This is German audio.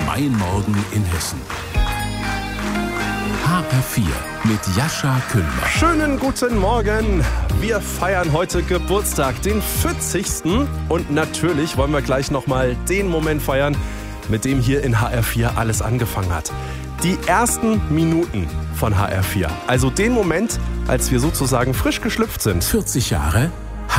Mein Morgen in Hessen. HR4 mit Jascha Küllmann. Schönen guten Morgen. Wir feiern heute Geburtstag, den 40. Und natürlich wollen wir gleich nochmal den Moment feiern, mit dem hier in HR4 alles angefangen hat. Die ersten Minuten von HR4. Also den Moment, als wir sozusagen frisch geschlüpft sind. 40 Jahre